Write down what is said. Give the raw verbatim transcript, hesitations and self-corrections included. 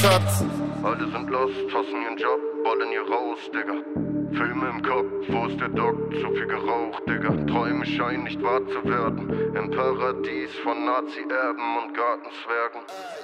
Schatz. Alle sind lost, hassen ihren Job, wollen hier raus, Digga. Filme im Kopf, wo ist der Doc? Zu viel geraucht, Digga. Träume scheinen nicht wahr zu werden. Im Paradies von Nazi-Erben und Gartenzwergen.